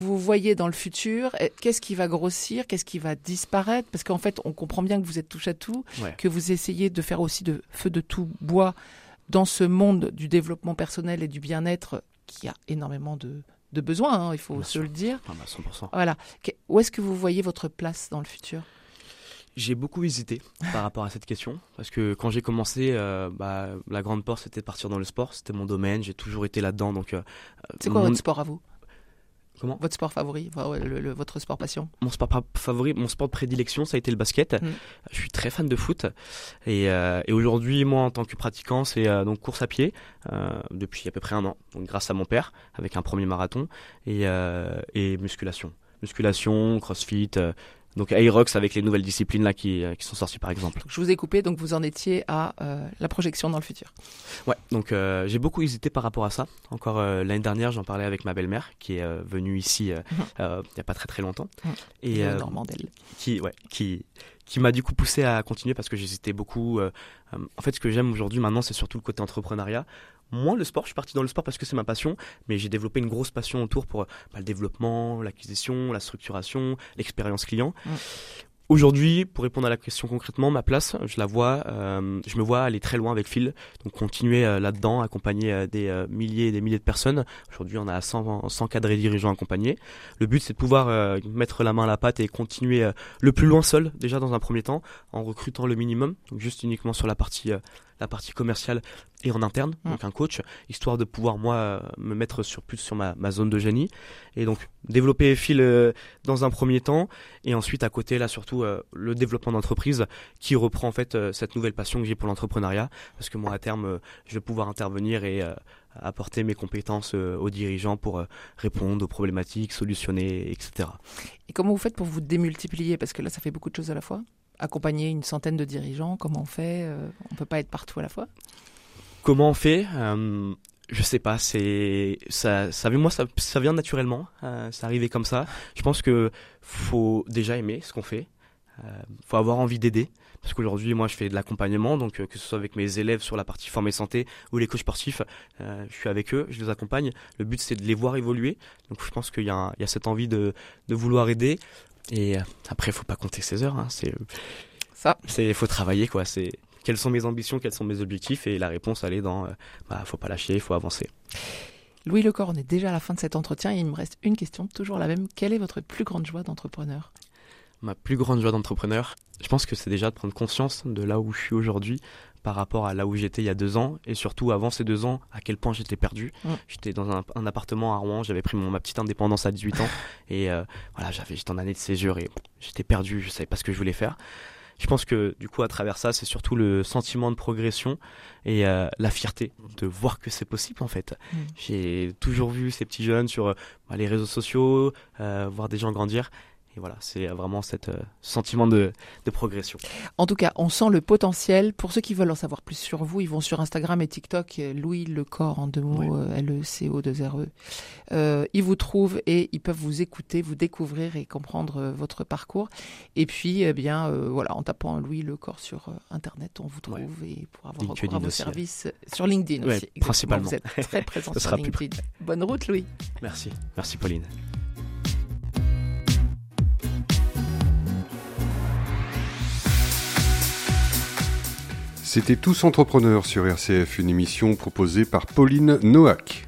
vous voyez dans le futur? Qu'est-ce qui va grossir? Qu'est-ce qui va disparaître? Parce qu'en fait, on comprend bien que vous êtes touche à tout, que vous essayez de faire aussi de feu de tout bois dans ce monde du développement personnel et du bien-être qui a énormément de besoins, il faut bien se sûr. Le dire. 100%. Voilà. Où est-ce que vous voyez votre place dans le futur? J'ai beaucoup hésité par rapport à cette question, parce que quand j'ai commencé, la grande porte, c'était de partir dans le sport, c'était mon domaine, j'ai toujours été là-dedans. Donc, c'est quoi votre sport à vous? Comment? Votre sport favori, votre sport passion? Mon sport favori, mon sport de prédilection, ça a été le basket. Je suis très fan de foot. Et aujourd'hui, moi, en tant que pratiquant, c'est donc course à pied depuis à peu près 1 an. Donc grâce à mon père, avec un premier marathon, et musculation. Musculation, crossfit, donc Aerox avec les nouvelles disciplines là qui sont sorties par exemple. Je vous ai coupé, donc vous en étiez à la projection dans le futur. Ouais, donc j'ai beaucoup hésité par rapport à ça. Encore l'année dernière, j'en parlais avec ma belle-mère qui est venue ici il n'y a pas très longtemps. Et Normandelle. Qui m'a du coup poussé à continuer parce que j'hésitais beaucoup. En fait, ce que j'aime aujourd'hui maintenant, c'est surtout le côté entrepreneuriat. Moins le sport, je suis parti dans le sport parce que c'est ma passion, mais j'ai développé une grosse passion autour pour le développement, l'acquisition, la structuration, l'expérience client. Aujourd'hui, pour répondre à la question concrètement, ma place, je me vois aller très loin avec Phil, donc continuer là-dedans, accompagner des milliers et des milliers de personnes. Aujourd'hui, on a 100 cadres et dirigeants accompagnés. Le but, c'est de pouvoir mettre la main à la pâte et continuer le plus loin seul, déjà dans un premier temps, en recrutant le minimum, donc juste uniquement sur la partie commerciale et en interne, donc un coach, histoire de pouvoir moi me mettre plus sur ma zone de génie, et donc développer Phil dans un premier temps, et ensuite à côté là surtout le développement d'entreprise qui reprend en fait cette nouvelle passion que j'ai pour l'entrepreneuriat, parce que moi à terme je vais pouvoir intervenir et apporter mes compétences aux dirigeants pour répondre aux problématiques, solutionner, etc. Et comment vous faites pour vous démultiplier, parce que là ça fait beaucoup de choses à la fois? Accompagner une centaine de dirigeants, comment on fait? On ne peut pas être partout à la fois. Comment on fait? Je sais pas. Ça vient naturellement. Ça arrivait comme ça. Je pense que faut déjà aimer ce qu'on fait. Faut avoir envie d'aider. Parce qu'aujourd'hui, moi, je fais de l'accompagnement, donc que ce soit avec mes élèves sur la partie forme et santé ou les coachs sportifs, je suis avec eux, je les accompagne. Le but, c'est de les voir évoluer. Donc, je pense qu'il y a cette envie de vouloir aider. Et après, faut pas compter ses heures. Faut travailler, quoi. C'est quelles sont mes ambitions, quels sont mes objectifs, et la réponse, elle est dans faut pas lâcher, il faut avancer. Louis Lecor, on est déjà à la fin de cet entretien et il me reste une question, toujours la même. Quelle est votre plus grande joie d'entrepreneur? Ma plus grande joie d'entrepreneur, je pense que c'est déjà de prendre conscience de là où je suis aujourd'hui par rapport à là où j'étais il y a 2 ans, et surtout avant ces 2 ans, à quel point j'étais perdu. J'étais dans un appartement à Rouen, j'avais pris ma petite indépendance à 18 ans, et j'étais en année de césure et j'étais perdu, je savais pas ce que je voulais faire. Je pense que du coup à travers ça, c'est surtout le sentiment de progression et la fierté de voir que c'est possible en fait. J'ai toujours vu ces petits jeunes sur les réseaux sociaux, voir des gens grandir. Et voilà, c'est vraiment ce sentiment de progression. En tout cas, on sent le potentiel. Pour ceux qui veulent en savoir plus sur vous, ils vont sur Instagram et TikTok, Louis Lecor en 2 mots, LECO2RE. Ils vous trouvent et ils peuvent vous écouter, vous découvrir et comprendre votre parcours. Et puis, en tapant Louis Lecor sur Internet, on vous trouve et pour avoir recours à vos services sur LinkedIn aussi. Principalement. Vous êtes très présent sur LinkedIn. Bonne route, Louis. Merci Pauline. C'était Tous Entrepreneurs sur RCF, une émission proposée par Pauline Noack.